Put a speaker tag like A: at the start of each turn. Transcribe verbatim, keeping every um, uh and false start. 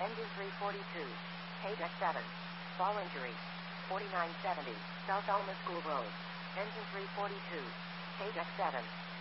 A: Engine three forty-two. K deck seven. Fall injury. forty-nine seventy. South Alma School Road. Engine three forty-two. K deck seven.